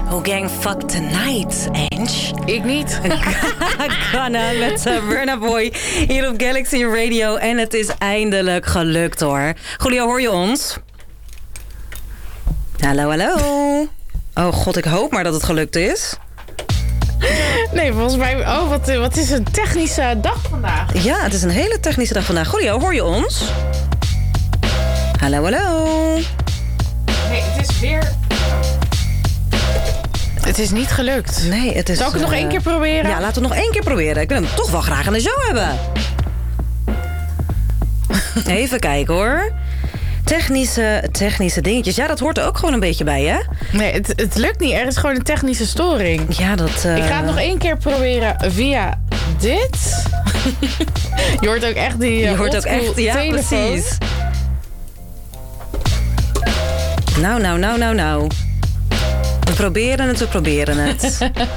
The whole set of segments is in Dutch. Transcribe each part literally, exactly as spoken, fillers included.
Who gang fuck tonight, Ange? Ik niet. Ghana met uh, Burna Boy hier op Galaxy Radio. En het is eindelijk gelukt hoor. Julio, hoor je ons? Hallo, hallo. Oh god, ik hoop maar dat het gelukt is. Nee, volgens mij... Oh, wat, wat is een technische dag vandaag. Ja, het is een hele technische dag vandaag. Julio, hoor je ons? Hallo, hallo. Nee, het is weer... Het is niet gelukt. Nee, het is... Zal ik het uh, nog één keer proberen? Ja, laten we het nog één keer proberen. Ik wil hem toch wel graag in de show hebben. Even kijken hoor. Technische, technische dingetjes. Ja, dat hoort er ook gewoon een beetje bij, hè? Nee, het, het lukt niet. Er is gewoon een technische storing. Ja, dat... Uh... Ik ga het nog één keer proberen via dit. Je hoort ook echt die uh, Je hoort ook echt, ja, telefoon. Precies. Nou, nou, nou, nou, nou. We proberen het, we proberen het.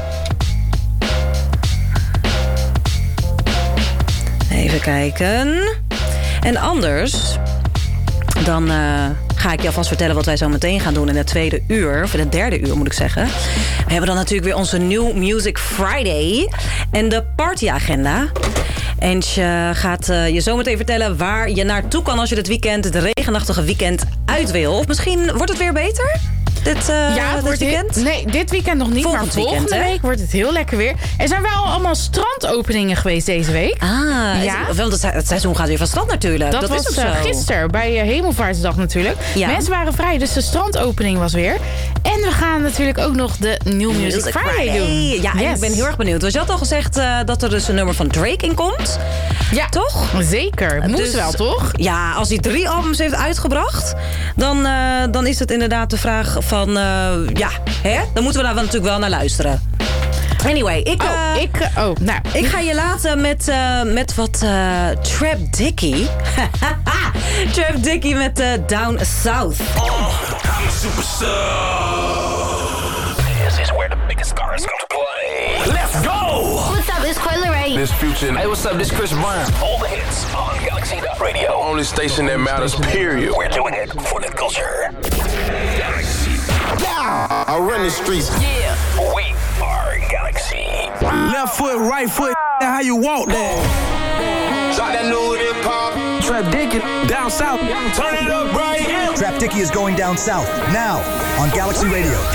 Even kijken. En anders... Dan uh, ga ik je alvast vertellen wat wij zo meteen gaan doen in het tweede uur. Of in het derde uur moet ik zeggen. We hebben dan natuurlijk weer onze New Music Friday. En de partyagenda. En je gaat uh, je zo meteen vertellen waar je naartoe kan als je dit weekend, het regenachtige weekend, uit wil. Of misschien wordt het weer beter? Dit, uh, ja, dit wordt weekend? Heel, nee, dit weekend nog niet, volgend maar volgende weekend, week wordt het heel lekker weer. Er zijn wel allemaal strandopeningen geweest deze week. Ah, ja. Het, want het seizoen gaat weer van strand natuurlijk. Dat, dat was is uh, gisteren bij uh, Hemelvaartsdag natuurlijk. Ja. Mensen waren vrij, dus de strandopening was weer. En we gaan natuurlijk ook nog de New Music, Music Friday, Friday doen. Ja, yes. En ik ben heel erg benieuwd. Want je had al gezegd uh, dat er dus een nummer van Drake in komt. Ja, toch? Zeker. Moest dus, wel, toch? Ja, als hij drie albums heeft uitgebracht, dan, uh, dan is het inderdaad de vraag van... Uh, ja, hè? Dan moeten we daar natuurlijk wel naar luisteren. Anyway, ik, uh, oh, ik, uh, oh, nou. ik ga je laten met, uh, met wat uh, Trap Dickie. Trap Dickie met uh, Down South. Oh, I'm a superstar. This is where the biggest cars come to play. Let's go! What's up, it's Coil Ray. This Future. Hey, what's up, this Chris Brown. All the hits on Galaxy Radio. Only station that matters, period. We're doing it for the culture. Galaxy. Yeah, I run the streets. Yeah, we are Galaxy. Left foot, right foot, how you walk there. Shot that new hip hop. Trap Dickie, down south. Turn it up right here. Trap Dickie is going down south, now, on Galaxy Radio.